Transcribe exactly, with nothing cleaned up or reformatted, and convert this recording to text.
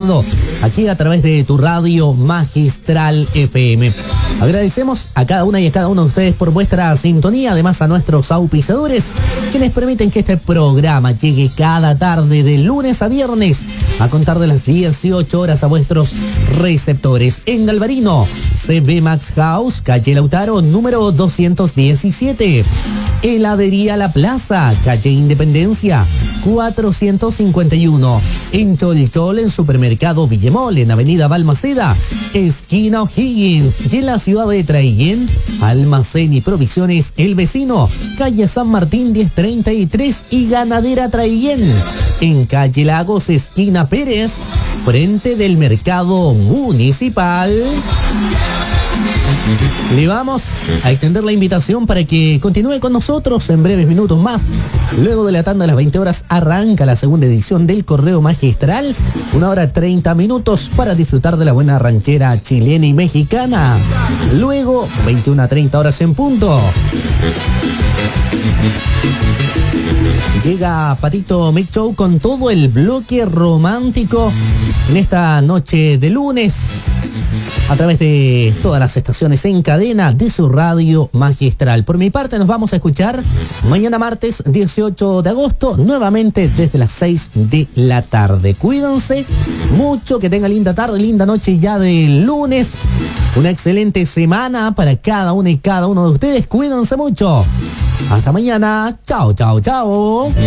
recuerdo, aquí a través de tu radio Magistral F M. Agradecemos a cada una y a cada uno de ustedes por vuestra sintonía, además a nuestros auspiciadores, quienes permiten que este programa llegue cada tarde de lunes a viernes a contar de las dieciocho horas a vuestros receptores. En Galvarino, C B Max House, calle Lautaro, número doscientos diecisiete. Heladería La Plaza, calle Independencia, cuatrocientos cincuenta y uno. En Cholchol, en Supermercado Villemol, en Avenida Balmaceda, esquina O'Higgins. Y en la ciudad de Traiguén, Almacén y Provisiones El Vecino, calle San Martín diez treinta y tres y Ganadera Traiguén. En calle Lagos, esquina Pérez, frente del Mercado Municipal. Le vamos a extender la invitación para que continúe con nosotros en breves minutos más. Luego de la tanda de las veinte horas arranca la segunda edición del Correo Magistral. Una hora treinta minutos para disfrutar de la buena ranchera chilena y mexicana. Luego, veintiuna a treinta horas en punto. Llega Patito Mix Show con todo el bloque romántico en esta noche de lunes, a través de todas las estaciones en cadena de su radio Magistral. Por mi parte, nos vamos a escuchar mañana martes dieciocho de agosto, nuevamente desde las seis de la tarde. Cuídense mucho, que tengan linda tarde, linda noche ya del lunes. Una excelente semana para cada una y cada uno de ustedes. Cuídense mucho. Hasta mañana. Chao, chao, chao.